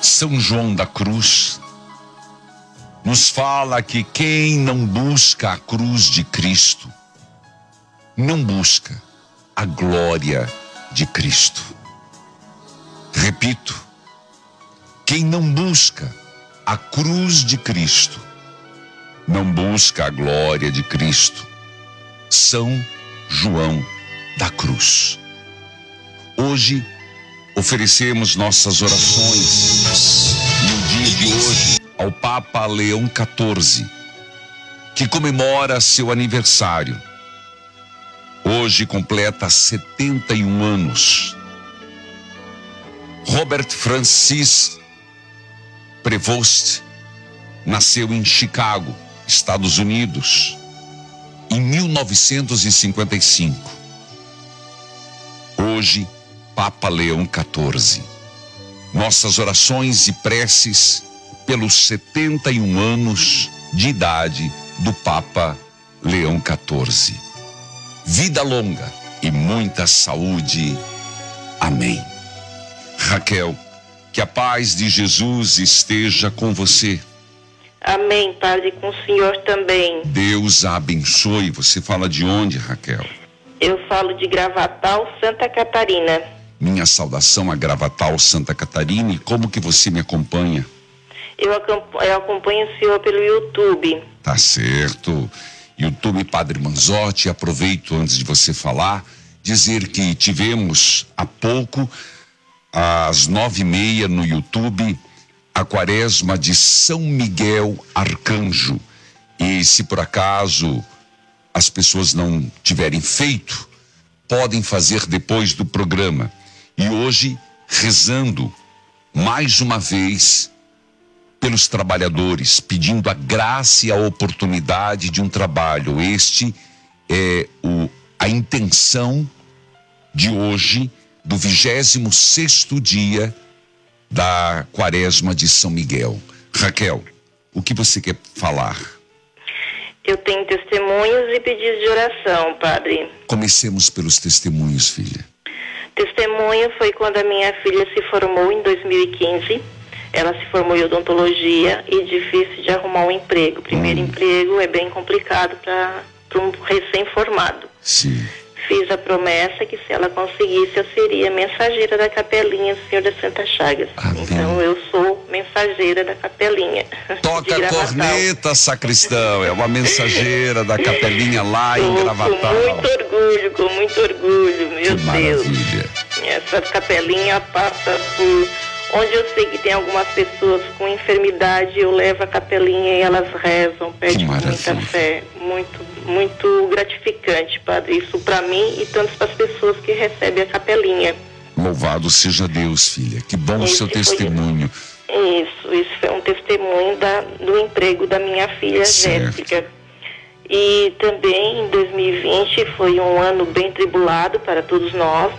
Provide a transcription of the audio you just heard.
São João da Cruz nos fala que quem não busca a cruz de Cristo, não busca a glória de Cristo. Repito, quem não busca a cruz de Cristo, não busca a glória de Cristo. São João da Cruz. Hoje oferecemos nossas orações no dia de hoje ao Papa Leão XIV, que comemora seu aniversário. Hoje completa 71 anos. Robert Francis Prevost nasceu em Chicago, Estados Unidos, em 1955. Hoje, Papa Leão XIV. Nossas orações e preces pelos 71 anos de idade do Papa Leão XIV. Vida longa e muita saúde. Amém. Raquel, que a paz de Jesus esteja com você. Amém, Padre, com o senhor também. Deus a abençoe. Você fala de onde, Raquel? Eu falo de Gravatal, Santa Catarina. Minha saudação a Gravatal, Santa Catarina. E como que você me acompanha? Eu acompanho o senhor pelo YouTube. Tá certo. YouTube Padre Manzotti. Aproveito, antes de você falar, dizer que tivemos há pouco, às 9h30 no YouTube, a Quaresma de São Miguel Arcanjo. E se por acaso as pessoas não tiverem feito, podem fazer depois do programa. E hoje, rezando mais uma vez pelos trabalhadores, pedindo a graça e a oportunidade de um trabalho. Este é a intenção de hoje, do 26º dia da Quaresma de São Miguel. Raquel, o que você quer falar? Eu tenho testemunhos e pedidos de oração, Padre. Comecemos pelos testemunhos, filha. Testemunho foi quando a minha filha se formou em 2015. Ela se formou em odontologia e difícil de arrumar um emprego. Primeiro emprego é bem complicado para um recém-formado. Sim. Fiz a promessa que se ela conseguisse, eu seria mensageira da capelinha do Senhor das Santas Chagas. Amém. Então eu sou mensageira da capelinha. Toca a corneta, sacristão. É uma mensageira da capelinha lá em Gravatal. Com muito orgulho, meu Que Deus. maravilha. Essa capelinha passa por onde eu sei que tem algumas pessoas com enfermidade, eu levo a capelinha e elas rezam, pedem com muita fé. Muito gratificante, Padre, isso para mim e tanto para as pessoas que recebem a capelinha. Louvado seja Deus, filha. Que bom o seu testemunho. Isso foi um testemunho do emprego da minha filha Jéssica. E também em 2020 foi um ano bem tribulado para todos nós.